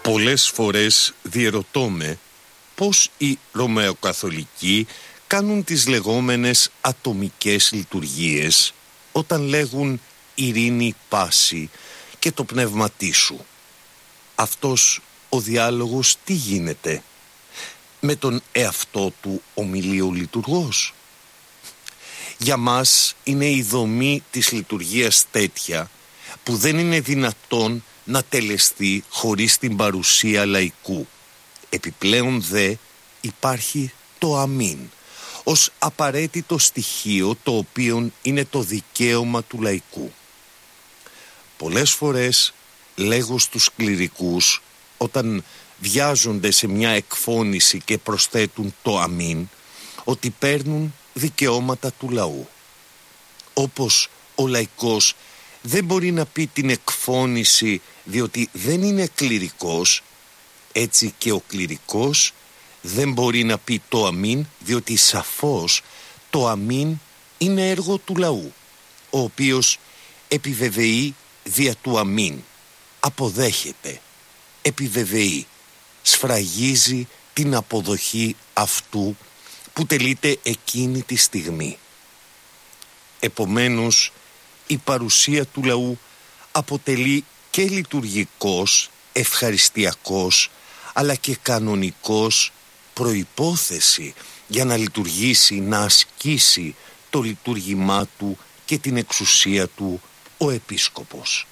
Πολλές φορές διερωτώ με πώς οι Ρωμαιοκαθολικοί κάνουν τις λεγόμενες ατομικές λειτουργίες όταν λέγουν ειρήνη πάση και το πνεύματί σου. Αυτός ο διάλογος τι γίνεται? Με τον εαυτό του ομιλεί ο λειτουργός? Για μας είναι η δομή της λειτουργίας τέτοια που δεν είναι δυνατόν να τελεστεί χωρίς την παρουσία λαϊκού. Επιπλέον δε υπάρχει το αμήν ως απαραίτητο στοιχείο, το οποίο είναι το δικαίωμα του λαϊκού. Πολλές φορές λέγω στους κληρικούς, όταν βιάζονται σε μια εκφώνηση και προσθέτουν το αμήν, ότι παίρνουν δικαιώματα του λαού. Όπως ο λαϊκός δεν μπορεί να πει την εκφώνηση διότι δεν είναι κληρικός, έτσι και ο κληρικός δεν μπορεί να πει το αμήν διότι σαφώς το αμήν είναι έργο του λαού, ο οποίος επιβεβαιεί δια του αμήν, αποδέχεται, επιβεβαιεί, σφραγίζει την αποδοχή αυτού που τελείται εκείνη τη στιγμή. Επομένως, η παρουσία του λαού αποτελεί και λειτουργικός, ευχαριστιακός, αλλά και κανονικός προϋπόθεση για να λειτουργήσει, να ασκήσει το λειτουργήμά του και την εξουσία του ο επίσκοπος.